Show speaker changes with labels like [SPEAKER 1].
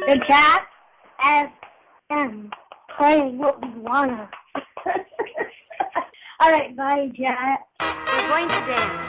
[SPEAKER 1] The Cat FM playing what we wanna. All right, bye, Cat.
[SPEAKER 2] We're going to dance.